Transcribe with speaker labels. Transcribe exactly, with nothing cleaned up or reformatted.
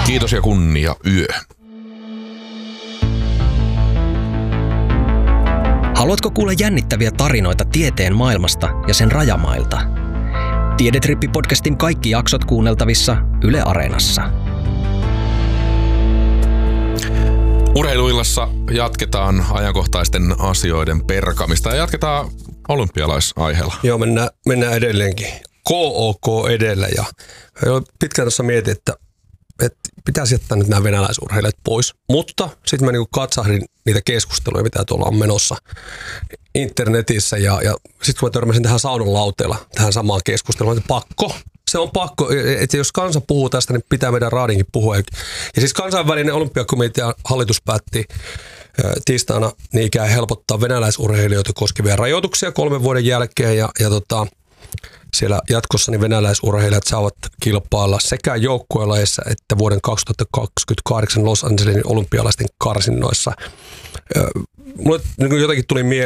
Speaker 1: Kiitos ja kunnia yö.
Speaker 2: Haluatko kuulla jännittäviä tarinoita tieteen maailmasta ja sen rajamailta? Tiedetrippi-podcastin kaikki jaksot kuunneltavissa Yle Areenassa.
Speaker 1: Urheiluillassa jatketaan ajankohtaisten asioiden perkamista ja jatketaan olympialaisaiheella.
Speaker 3: Joo, mennään, mennään edelleenkin. K O K edellä ja pitkään tuossa mietin, että, että pitäisi jättää nyt nämä venäläisurheilijat pois. Mutta sitten mä niinku katsahdin niitä keskusteluja, mitä tuolla on menossa internetissä ja, ja sitten kun mä törmäsin tähän saunan lauteella, tähän samaan keskusteluun, että pakko. Se on pakko, että jos kansa puhuu tästä, niin pitää meidän raadinkin puhua. Ja siis kansainvälinen olympiakomitea hallitus päätti tiistaina niin ikään helpottaa venäläisurheilijoita koskevia rajoituksia kolmen vuoden jälkeen. Ja, ja tota, siellä jatkossa niin venäläisurheilijat saavat kilpailla sekä joukkuelajeissa että vuoden kaksituhattakaksikymmentäkahdeksan Los Angelesin olympialaisten karsinnoissa. Mulle niin jotenkin tuli mieleen,